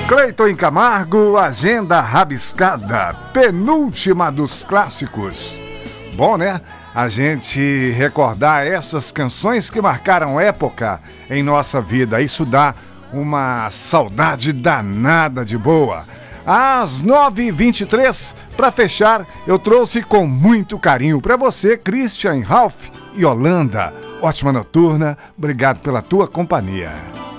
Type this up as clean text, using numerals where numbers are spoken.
Cleiton Camargo, agenda rabiscada, penúltima dos clássicos. Bom, né? A gente recordar essas canções que marcaram época em nossa vida. Isso dá uma saudade danada de boa. Às 9h23, para fechar, eu trouxe com muito carinho para você, Christian, Ralph e Holanda. Ótima noturna, obrigado pela tua companhia.